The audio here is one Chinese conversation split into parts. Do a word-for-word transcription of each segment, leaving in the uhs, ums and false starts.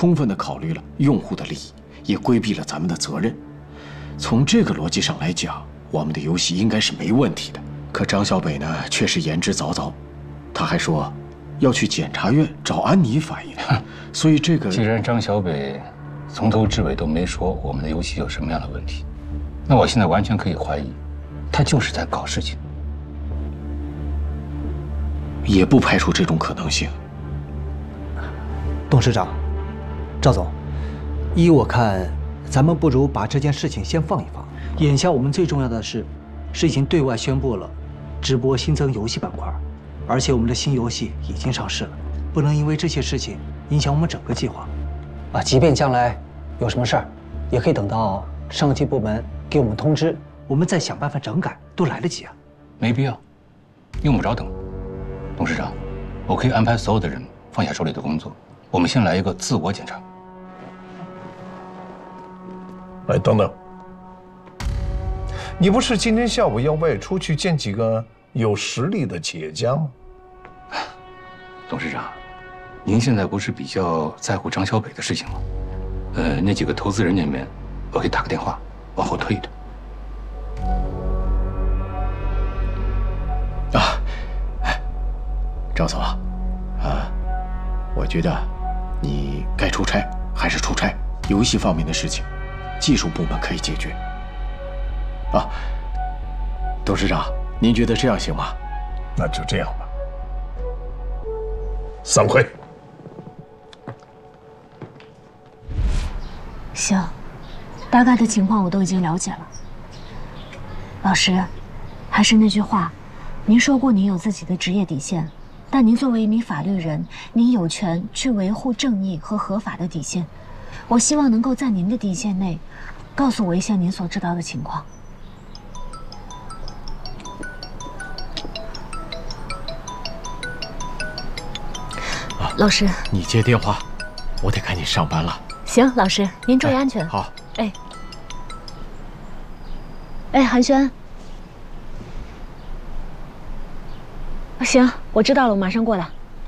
充分地考虑了用户的利益，也规避了咱们的责任。从这个逻辑上来讲，我们的游戏应该是没问题的。可张小北呢，却是言之凿凿，他还说要去检察院找安妮反映。所以这个， 既然张小北从头至尾都没说我们的游戏有什么样的问题，那我现在完全可以怀疑，他就是在搞事情。 也不排除这种可能性。 董事长，赵总，依我看，咱们不如把这件事情先放一放。眼下我们最重要的是，是已经对外宣布了直播新增游戏板块，而且我们的新游戏已经上市了，不能因为这些事情影响我们整个计划。啊，即便将来有什么事儿，也可以等到上级部门给我们通知，我们再想办法整改，都来得及啊。 没必要，用不着等。董事长，我可以安排所有的人放下手里的工作，我们先来一个自我检查。 哎，等等，你不是今天下午要外出去见几个有实力的企业家吗？ 董事长，您现在不是比较在乎张小北的事情吗？呃，那几个投资人那边，我给打个电话，往后推一推。 啊，哎，赵总啊，啊，我觉得你该出差还是出差，游戏方面的事情，技术部门可以解决。啊，董事长，您觉得这样行吗？ 那就这样吧。散会。 行，大概的情况我都已经了解了。老师，还是那句话，您说过您有自己的职业底线，但您作为一名法律人，您有权去维护正义和合法的底线。我希望能够在您的底线内，告诉我一些您所知道的情况。老师， 你接电话，我得赶紧上班了。 行，老师，您注意安全。 哎、好。 哎，哎，寒暄。行，我知道了，我马上过来。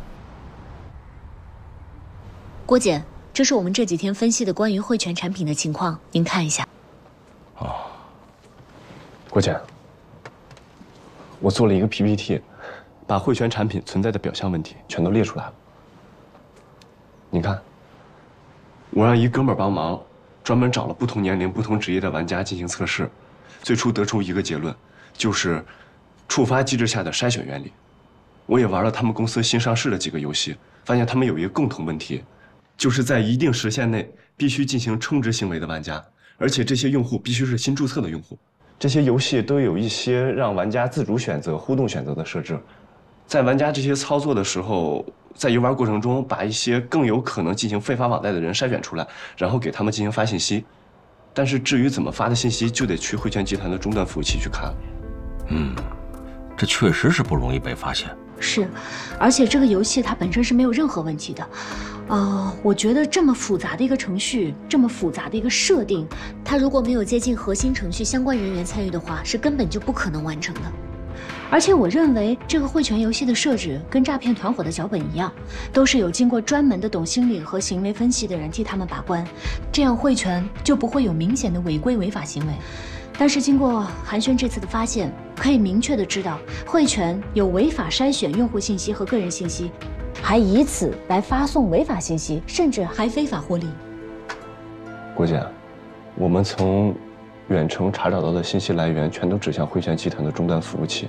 郭姐，这是我们这几天分析的关于汇泉产品的情况，您看一下。 哦，郭姐，我做了一个 P P T， 把汇泉产品存在的表象问题全都列出来了。你看，我让一哥们儿帮忙，专门找了不同年龄、不同职业的玩家进行测试，最初得出一个结论，就是触发机制下的筛选原理。我也玩了他们公司新上市的几个游戏，发现他们有一个共同问题，就是在一定时限内必须进行充值行为的玩家，而且这些用户必须是新注册的用户。这些游戏都有一些让玩家自主选择、互动选择的设置，在玩家这些操作的时候，在游玩过程中把一些更有可能进行非法网贷的人筛选出来，然后给他们进行发信息。但是至于怎么发的信息，就得去汇泉集团的终端服务器去看。 嗯，这确实是不容易被发现。 是，而且这个游戏它本身是没有任何问题的。呃，我觉得这么复杂的一个程序，这么复杂的一个设定，它如果没有接近核心程序相关人员参与的话，是根本就不可能完成的。而且我认为这个汇泉游戏的设置跟诈骗团伙的脚本一样，都是有经过专门的懂心理和行为分析的人替他们把关，这样汇泉就不会有明显的违规违法行为。但是经过寒暄这次的发现，可以明确的知道汇泉有违法筛选用户信息和个人信息，还以此来发送违法信息，甚至还非法获利。 郭姐，我们从远程查找到的信息来源全都指向汇泉集团的终端服务器。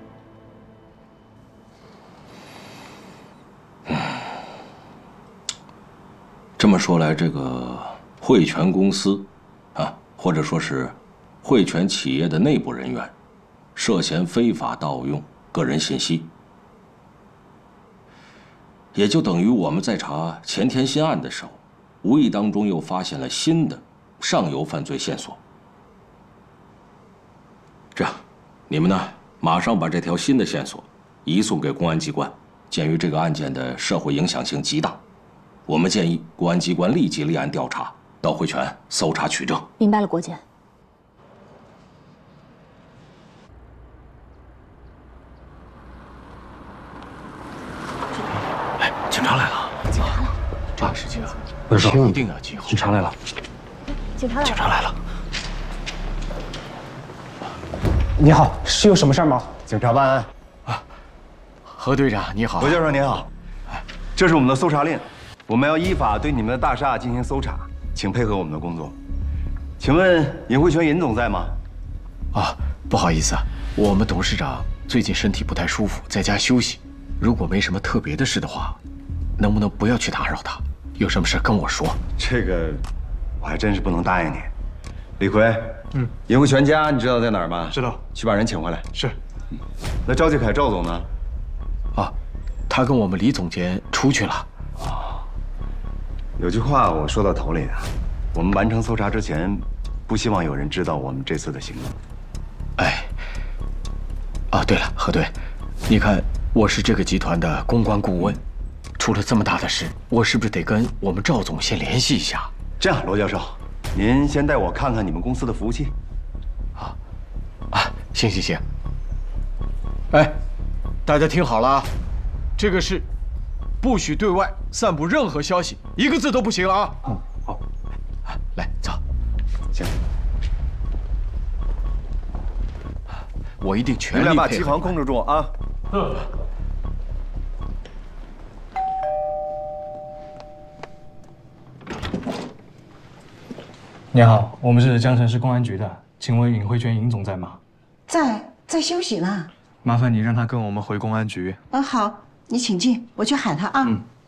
这么说来，这个汇泉公司，啊，或者说是汇泉企业的内部人员，涉嫌非法盗用个人信息，也就等于我们在查前田新案的时候，无意当中又发现了新的上游犯罪线索。这样，你们呢，马上把这条新的线索移送给公安机关。鉴于这个案件的社会影响性极大，我们建议公安机关立即立案调查，到汇泉搜查取证。 明白了，郭姐。 哎，警察来了！ 警察来了！ 这个事情啊， 不是说一定要记好。 警察来了， 警察来了。 警察来了。 你好，是有什么事吗？ 警察办案。 啊，何队长你好。 何教授您好，这是我们的搜查令，我们要依法对你们的大厦进行搜查，请配合我们的工作。请问尹慧泉尹总在吗？ 啊，不好意思啊，我们董事长最近身体不太舒服，在家休息。如果没什么特别的事的话，能不能不要去打扰他？有什么事跟我说。 这个我还真是不能答应你。李逵，嗯，尹慧泉家你知道在哪儿吗？ 知道， 去把人请回来。 是。 嗯，那赵继凯赵总呢？ 啊，他跟我们李总监出去了。 啊，有句话我说到头里的，我们完成搜查之前，不希望有人知道我们这次的行动。 哎，啊，对了，何队，你看我是这个集团的公关顾问，出了这么大的事，我是不是得跟我们赵总先联系一下？ 这样，罗教授，您先带我看看你们公司的服务器。 啊，啊，行行行。哎，大家听好了啊，这个是不许对外散布任何消息，一个字都不行了啊！嗯，好，来走， 行。 我一定全力配合。 你们俩把机房控制住啊！嗯。 你好，我们是江城市公安局的，请问尹慧泉尹总在吗？ 在，在休息呢。 麻烦你让他跟我们回公安局。 嗯，好，你请进，我去喊他啊。嗯。